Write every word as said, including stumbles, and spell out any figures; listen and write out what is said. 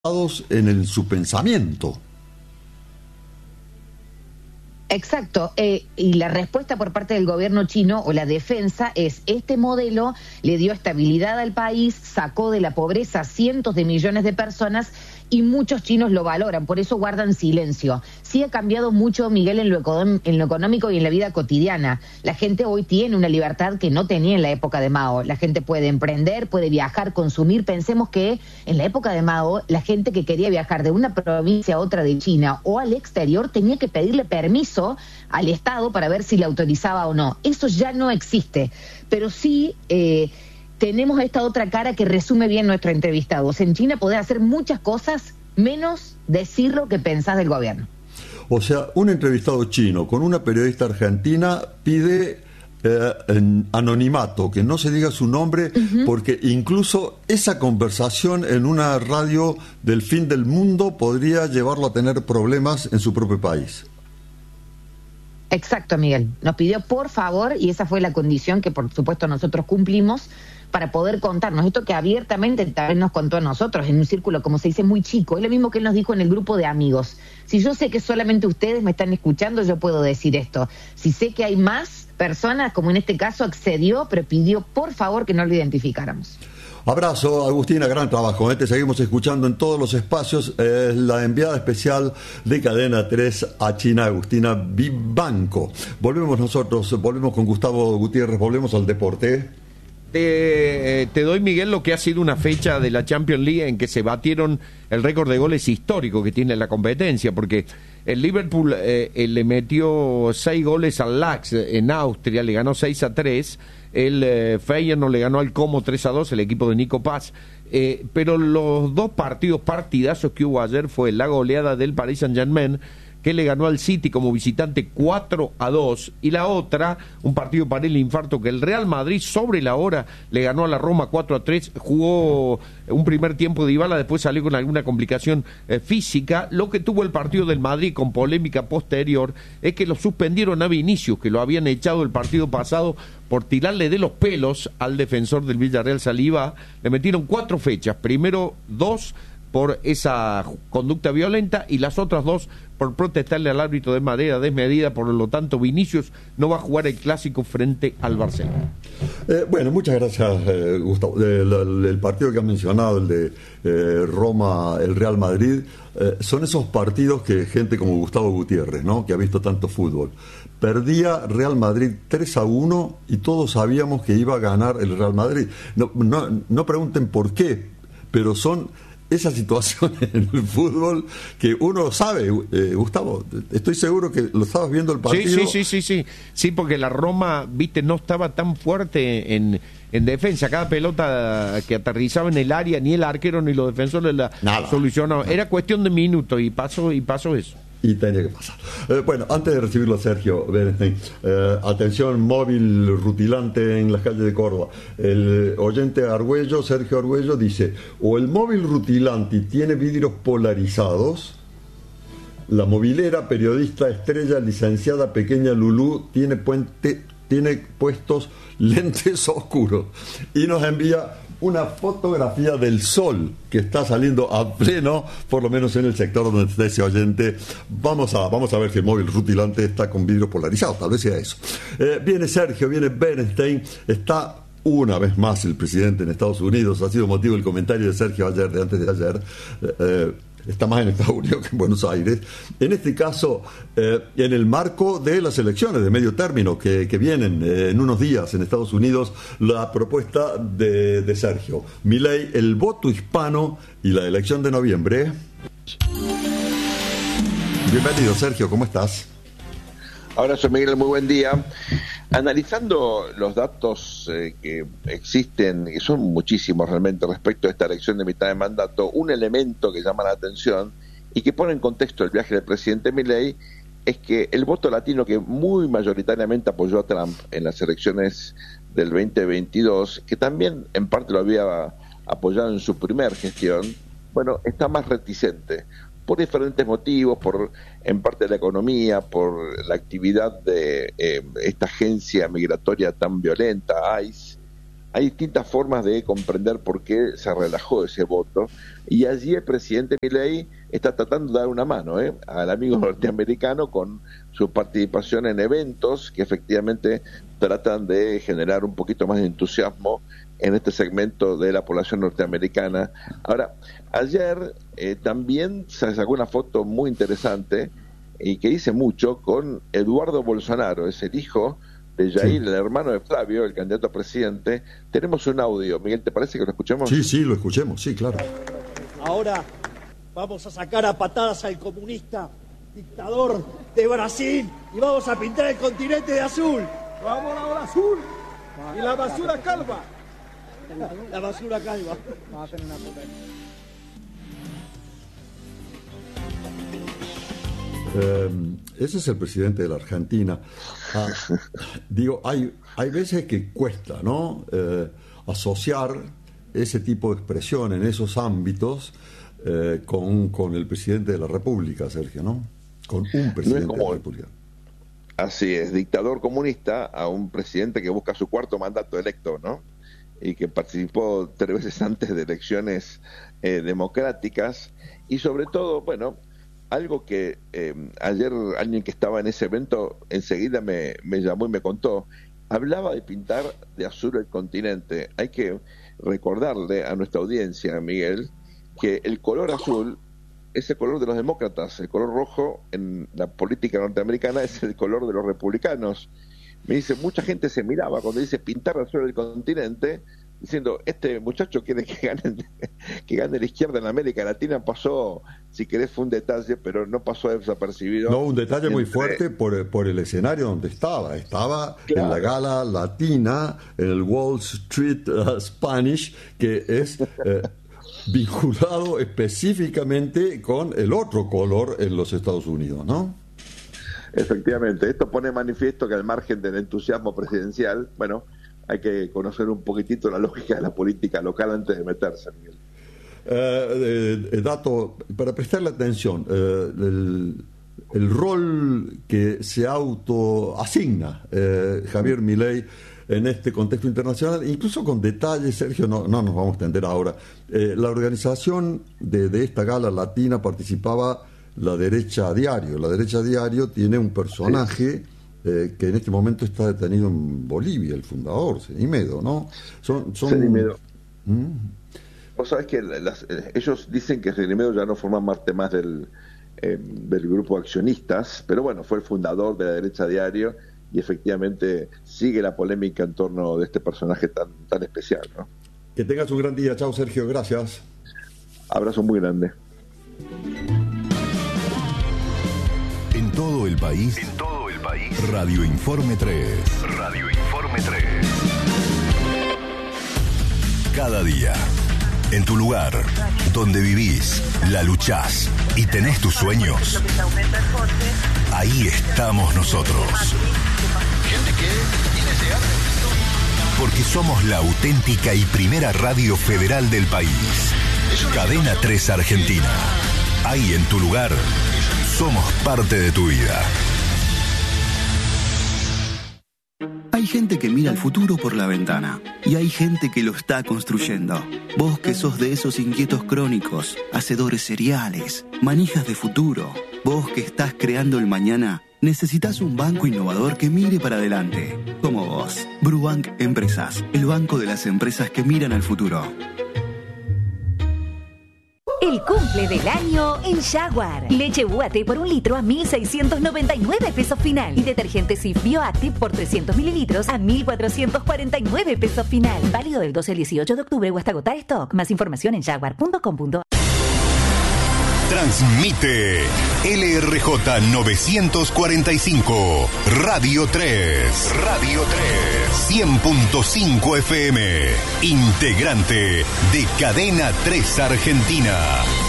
en el, su pensamiento. Exacto, eh, y la respuesta por parte del gobierno chino o la defensa es: este modelo le dio estabilidad al país, sacó de la pobreza a cientos de millones de personas y muchos chinos lo valoran, por eso guardan silencio. Sí ha cambiado mucho, Miguel, en lo, en lo económico y en la vida cotidiana. La gente hoy tiene una libertad que no tenía en la época de Mao. La gente puede emprender, puede viajar, consumir. Pensemos que en la época de Mao, la gente que quería viajar de una provincia a otra de China o al exterior tenía que pedirle permiso al Estado para ver si le autorizaba o no. Eso ya no existe, pero sí eh, tenemos esta otra cara que resume bien nuestro entrevistado. O sea, en China podés hacer muchas cosas menos decir lo que pensás del gobierno. O sea, un entrevistado chino con una periodista argentina pide eh, en anonimato, que no se diga su nombre, uh-huh. porque incluso esa conversación en una radio del fin del mundo podría llevarlo a tener problemas en su propio país. Exacto, Miguel. Nos pidió por favor, y esa fue la condición que por supuesto nosotros cumplimos, para poder contarnos esto que abiertamente también nos contó a nosotros, en un círculo, como se dice, muy chico. Es lo mismo que él nos dijo en el grupo de amigos. Si yo sé que solamente ustedes me están escuchando, yo puedo decir esto. Si sé que hay más personas, como en este caso, accedió, pero pidió por favor que no lo identificáramos. Abrazo, Agustina, gran trabajo. ¿eh? Te seguimos escuchando en todos los espacios. Eh, la enviada especial de Cadena tres a China, Agustina Vivanco. Volvemos nosotros, volvemos con Gustavo Gutiérrez, volvemos al deporte. Te, te doy, Miguel, lo que ha sido una fecha de la Champions League en que se batieron el récord de goles histórico que tiene la competencia, porque el Liverpool eh, le metió seis goles al Lax en Austria, le ganó seis a tres. El eh, Feyenoord le ganó al Como tres a dos, el equipo de Nico Paz. Eh, pero los dos partidos partidazos que hubo ayer fue la goleada del Paris Saint-Germain, que le ganó al City como visitante cuatro a dos, y la otra, un partido para el infarto, que el Real Madrid sobre la hora le ganó a la Roma cuatro a tres, jugó un primer tiempo de Dybala, después salió con alguna complicación eh, física. Lo que tuvo el partido del Madrid con polémica posterior es que lo suspendieron a Vinicius, que lo habían echado el partido pasado por tirarle de los pelos al defensor del Villarreal, Saliba. Le metieron cuatro fechas, primero dos por esa conducta violenta y las otras dos por protestarle al árbitro de manera desmedida. Por lo tanto, Vinicius no va a jugar el clásico frente al Barcelona. Eh, bueno, muchas gracias, eh, Gustavo. Eh, el, el partido que has mencionado, el de eh, Roma, el Real Madrid, eh, son esos partidos que gente como Gustavo Gutiérrez, ¿no?, que ha visto tanto fútbol, perdía Real Madrid tres a uno y todos sabíamos que iba a ganar el Real Madrid. No, no, no pregunten por qué, pero son esas situaciones en el fútbol que uno sabe. eh, Gustavo, estoy seguro que lo estabas viendo el partido. Sí, sí, sí, sí, sí, sí, porque la Roma, viste, no estaba tan fuerte en, en defensa. Cada pelota que aterrizaba en el área, ni el arquero ni los defensores la Nada. solucionaban. Era cuestión de minutos y pasó, y pasó eso. Y tenía que pasar. Eh, bueno, antes de recibirlo a Sergio Bernstein, eh, atención, móvil rutilante en las calles de Córdoba. El oyente Argüello, Sergio Argüello, dice: o el móvil rutilante tiene vidrios polarizados, la movilera, periodista estrella, licenciada pequeña Lulú, tiene, puente, tiene puestos lentes oscuros. Y nos envía una fotografía del sol que está saliendo a pleno, por lo menos en el sector donde está ese oyente. Vamos a, vamos a ver si el móvil rutilante está con vidrio polarizado, tal vez sea eso. Eh, viene Sergio, viene Bernstein, está una vez más el presidente en Estados Unidos. Ha sido motivo el comentario de Sergio ayer, de antes de ayer. Eh, eh, está más en Estados Unidos que en Buenos Aires. En este caso, eh, en el marco de las elecciones de medio término que, que vienen eh, en unos días en Estados Unidos, la propuesta de, de Sergio Milei, el voto hispano y la elección de noviembre. Bienvenido, Sergio, ¿cómo estás? Abrazo, Miguel, muy buen día. Analizando los datos eh, que existen, que son muchísimos realmente respecto a esta elección de mitad de mandato, un elemento que llama la atención y que pone en contexto el viaje del presidente Milei es que el voto latino, que muy mayoritariamente apoyó a Trump en las elecciones del veinte veintidós, que también en parte lo había apoyado en su primer gestión, bueno, está más reticente. Por diferentes motivos, por en parte la economía, por la actividad de eh, esta agencia migratoria tan violenta, ICE, hay distintas formas de comprender por qué se relajó ese voto, y allí el presidente Milei está tratando de dar una mano ¿eh? al amigo norteamericano con su participación en eventos que efectivamente tratan de generar un poquito más de entusiasmo en este segmento de la población norteamericana. Ahora, ayer eh, también se sacó una foto muy interesante y que dice mucho con Eduardo Bolsonaro, es el hijo de Jair, sí, el hermano de Flavio, el candidato a presidente. Tenemos un audio, Miguel, ¿te parece que lo escuchemos? Sí, sí, lo escuchemos, sí, claro. Ahora vamos a sacar a patadas al comunista dictador de Brasil y vamos a pintar el continente de azul. Vamos a la azul y la basura calva. La basura calva. Eh, ese es el presidente de la Argentina. Ah, digo, hay, hay veces que cuesta, ¿no? Eh, asociar ese tipo de expresión en esos ámbitos eh, con, con el presidente de la República, Sergio, ¿no? Con un presidente no es como, de la República. Así es, dictador comunista a un presidente que busca su cuarto mandato electo, ¿no? Y que participó tres veces antes de elecciones eh, democráticas, y sobre todo, bueno, algo que eh, ayer alguien que estaba en ese evento enseguida me, me llamó y me contó, hablaba de pintar de azul el continente. Hay que recordarle a nuestra audiencia, Miguel, que el color azul es el color de los demócratas, el color rojo en la política norteamericana es el color de los republicanos. Me dice, mucha gente se miraba cuando dice pintar de azul el continente, diciendo, este muchacho quiere que gane, que gane la izquierda en América Latina. Pasó, si querés, fue un detalle, pero no pasó desapercibido. No, un detalle entre... muy fuerte por, por el escenario donde estaba. Estaba claro. en la gala latina, en el Wall Street uh, Spanish, que es eh, vinculado específicamente con el otro color en los Estados Unidos, ¿no? Efectivamente, esto pone manifiesto que al margen del entusiasmo presidencial, bueno, hay que conocer un poquitito la lógica de la política local antes de meterse, Miguel. Eh, eh, dato, para prestarle atención, eh, el, el rol que se autoasigna eh, Javier Milei en este contexto internacional, incluso con detalles, Sergio, no, no nos vamos a extender ahora. Eh, la organización de, de esta gala latina participaba La Derecha a Diario. La Derecha a Diario tiene un personaje... Sí. Eh, que en este momento está detenido en Bolivia, el fundador, Cenimedo, ¿no? Son, son... Cenimedo. ¿Mm? Vos sabés que las, eh, ellos dicen que Cenimedo ya no forma parte más del, eh, del grupo de accionistas, pero bueno, fue el fundador de La Derecha Diario y efectivamente sigue la polémica en torno de este personaje tan, tan especial, ¿no? Que tengas un gran día. Chao, Sergio, gracias. Abrazo muy grande. En todo el país. En todo el país. Radio Informe tres. Radio Informe tres. Cada día, en tu lugar, donde vivís, la luchás y tenés tus sueños, ahí estamos nosotros. Gente que tiene ese arte. Porque somos la auténtica y primera radio federal del país. Cadena tres Argentina. Ahí en tu lugar, somos parte de tu vida. Hay gente que mira el futuro por la ventana y hay gente que lo está construyendo. Vos que sos de esos inquietos crónicos, hacedores seriales, manijas de futuro, vos que estás creando el mañana, necesitas un banco innovador que mire para adelante. Como vos. Brubank Empresas, el banco de las empresas que miran al futuro. El cumple del año en Jaguar. Leche U A T por un litro a mil seiscientos noventa y nueve pesos final. Y detergente Cif Bioactive por trescientos mililitros a mil cuatrocientos cuarenta y nueve pesos final. Válido del doce al dieciocho de octubre o hasta agotar stock. Más información en jaguar punto com punto a r. Transmite L R J novecientos cuarenta y cinco, Radio tres. Radio tres. cien punto cinco F M. Integrante de Cadena tres Argentina.